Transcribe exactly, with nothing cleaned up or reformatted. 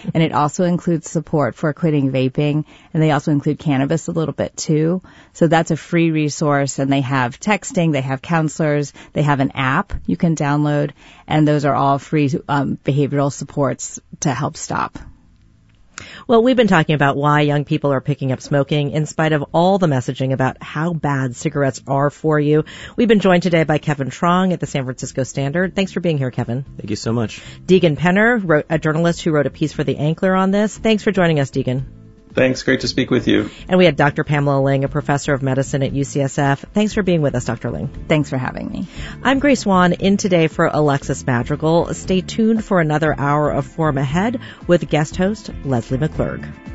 And it also includes support for quitting vaping, and they also include cannabis a little bit too. So that's a free resource, and they have texting, they have counselors, they have an app you can download, and those are all free um, behavioral supports to help stop. Well, we've been talking about why young people are picking up smoking in spite of all the messaging about how bad cigarettes are for you. We've been joined today by Kevin Trong at the San Francisco Standard. Thanks for being here, Kevin. Thank you so much. Deegan Penner, wrote, a journalist who wrote a piece for The Ankler on this. Thanks for joining us, Deegan. Thanks. Great to speak with you. And we had Doctor Pamela Ling, a professor of medicine at U C S F. Thanks for being with us, Doctor Ling. Thanks for having me. I'm Grace Swan, in today for Alexis Madrigal. Stay tuned for another hour of Forum Ahead with guest host Leslie McClurg.